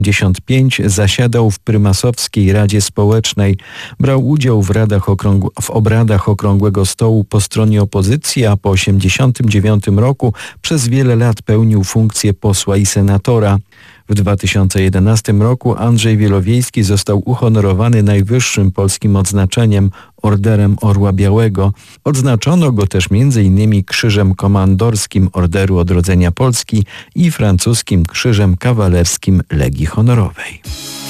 1955 zasiadał w prymasowskiej Radzie Społecznej. Brał udział w obradach Okrągłego Stołu po stronie opozycji, a po 1989 roku przez wiele lat pełnił funkcję posła i senatora. W 2011 roku Andrzej Wielowiejski został uhonorowany najwyższym polskim odznaczeniem, Orderem Orła Białego. Odznaczono go też m.in. Krzyżem Komandorskim Orderu Odrodzenia Polski i francuskim Krzyżem Kawalerskim Legii Honorowej.